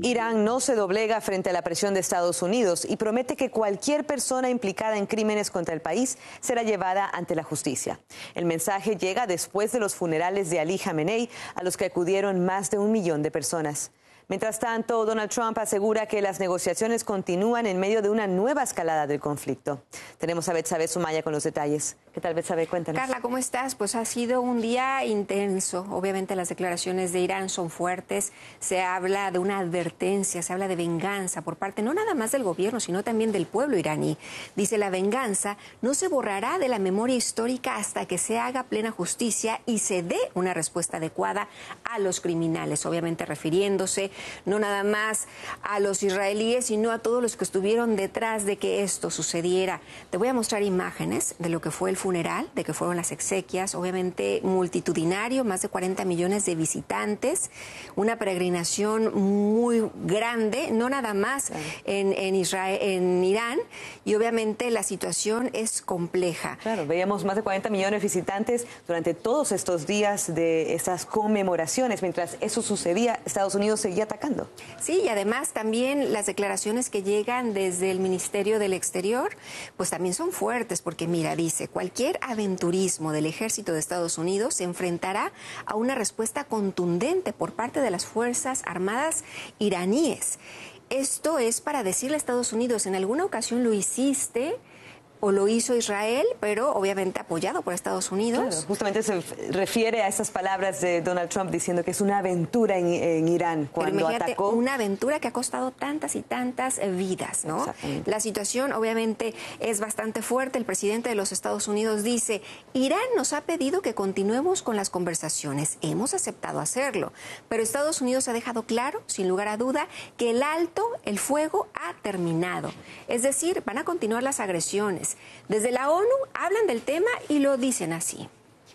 Irán no se doblega frente a la presión de Estados Unidos y promete que cualquier persona implicada en crímenes contra el país será llevada ante la justicia. El mensaje llega después de los funerales de Ali Jamenei, a los que acudieron más de 1 millón de personas. Mientras tanto, Donald Trump asegura que las negociaciones continúan en medio de una nueva escalada del conflicto. Tenemos a Betsabe Sumaya con los detalles. ¿Qué tal, Betsabe? Cuéntanos. Carla, ¿cómo estás? Pues ha sido un día intenso. Obviamente las declaraciones de Irán son fuertes. Se habla de una advertencia, se habla de venganza por parte no nada más del gobierno, sino también del pueblo iraní. Dice, la venganza no se borrará de la memoria histórica hasta que se haga plena justicia y se dé una respuesta adecuada a los criminales. Obviamente refiriéndose no nada más a los israelíes, sino a todos los que estuvieron detrás de que esto sucediera. Te voy a mostrar imágenes de lo que fue el funeral, de que fueron las exequias, obviamente multitudinario, más de 40 millones de visitantes, una peregrinación muy grande, no nada más en Israel, en Irán, y obviamente la situación es compleja. Claro, veíamos más de 40 millones de visitantes durante todos estos días de estas conmemoraciones. Mientras eso sucedía, Estados Unidos seguía atacando. Sí, y además también las declaraciones que llegan desde el Ministerio del Exterior, pues también son fuertes, porque mira, dice, cualquier aventurismo del ejército de Estados Unidos se enfrentará a una respuesta contundente por parte de las Fuerzas Armadas iraníes. Esto es para decirle a Estados Unidos, en alguna ocasión lo hiciste, o lo hizo Israel, pero obviamente apoyado por Estados Unidos. Claro, justamente se refiere a esas palabras de Donald Trump diciendo que es una aventura en Irán cuando atacó. Una aventura que ha costado tantas y tantas vidas, ¿no? La situación obviamente es bastante fuerte. El presidente de los Estados Unidos dice, Irán nos ha pedido que continuemos con las conversaciones. Hemos aceptado hacerlo, pero Estados Unidos ha dejado claro, sin lugar a duda, que el fuego ha terminado. Es decir, van a continuar las agresiones. Desde la ONU hablan del tema y lo dicen así.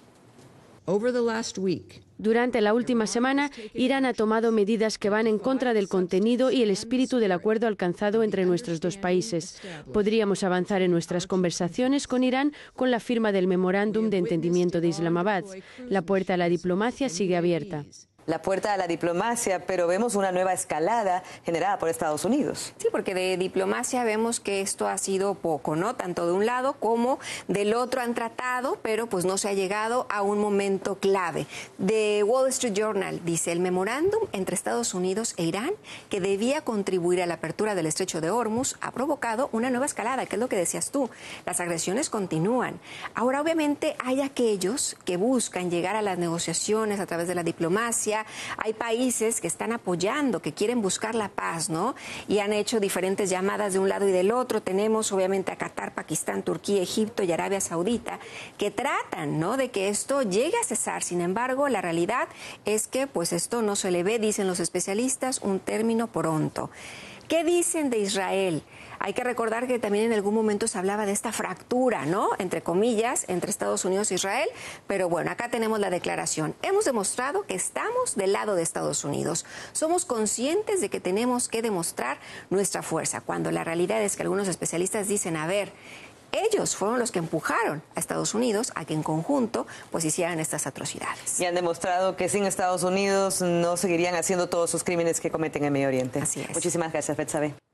Durante la última semana, Irán ha tomado medidas que van en contra del contenido y el espíritu del acuerdo alcanzado entre nuestros dos países. Podríamos avanzar en nuestras conversaciones con Irán con la firma del memorándum de entendimiento de Islamabad. La puerta a la diplomacia sigue abierta. La puerta a la diplomacia, pero vemos una nueva escalada generada por Estados Unidos. Sí, porque de diplomacia vemos que esto ha sido poco, ¿no? Tanto de un lado como del otro han tratado, pero pues no se ha llegado a un momento clave. The Wall Street Journal dice, el memorándum entre Estados Unidos e Irán, que debía contribuir a la apertura del estrecho de Hormuz, ha provocado una nueva escalada, que es lo que decías tú. Las agresiones continúan. Ahora, obviamente, hay aquellos que buscan llegar a las negociaciones a través de la diplomacia. Hay países que están apoyando, que quieren buscar la paz, ¿no? Y han hecho diferentes llamadas de un lado y del otro. Tenemos obviamente a Qatar, Pakistán, Turquía, Egipto y Arabia Saudita que tratan, ¿no?, de que esto llegue a cesar. Sin embargo, la realidad es que pues esto no se le ve, dicen los especialistas, un término pronto. ¿Qué dicen de Israel? Hay que recordar que también en algún momento se hablaba de esta fractura, ¿no?, entre comillas, entre Estados Unidos e Israel. Pero bueno, acá tenemos la declaración. Hemos demostrado que estamos del lado de Estados Unidos. Somos conscientes de que tenemos que demostrar nuestra fuerza, cuando la realidad es que algunos especialistas dicen, a ver, ellos fueron los que empujaron a Estados Unidos a que en conjunto pues hicieran estas atrocidades. Y han demostrado que sin Estados Unidos no seguirían haciendo todos sus crímenes que cometen en Medio Oriente. Así es. Muchísimas gracias, Betsabe.